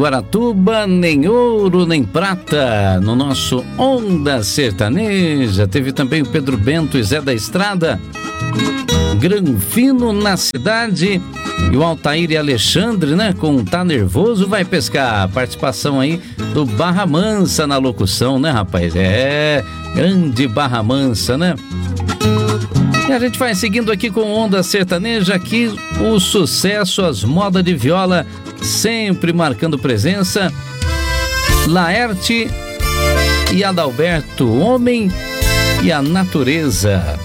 Guaratuba, nem ouro, nem prata, no nosso Onda Sertaneja. Teve também o Pedro Bento e Zé da Estrada, Granfino na cidade, e o Altair e Alexandre, né, com Tá Nervoso Vai Pescar. Participação aí do Barra Mansa na locução, né, rapaz? Grande Barra Mansa, né? E a gente vai seguindo aqui com Onda Sertaneja, aqui o sucesso, as modas de viola sempre marcando presença. Laerte e Adalberto, Homem e a Natureza.